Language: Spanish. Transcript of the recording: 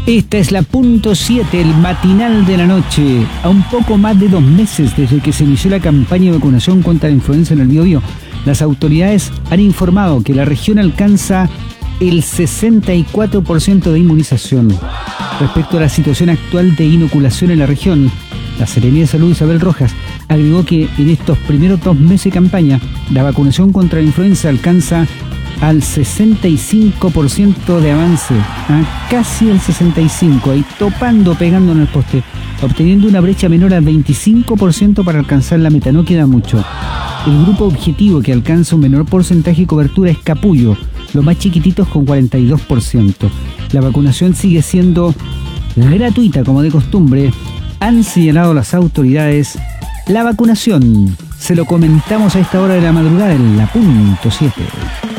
Esta es la punto 7, el matinal de la noche. A un poco más de 2 meses desde que se inició la campaña de vacunación contra la influenza en el Biobío, las autoridades han informado que la región alcanza el 64% de inmunización. Respecto a la situación actual de inoculación en la región, la Seremía de Salud Isabel Rojas agregó que en estos primeros 2 meses de campaña, la vacunación contra la influenza alcanza al 65% de avance, casi el 65%, ahí topando, pegando en el poste, obteniendo una brecha menor al 25% para alcanzar la meta. No queda mucho. El grupo objetivo que alcanza un menor porcentaje de cobertura es Capullo, los más chiquititos con 42%. La vacunación sigue siendo gratuita como de costumbre, han señalado las autoridades. La vacunación, se lo comentamos a esta hora de la madrugada en la punto 7.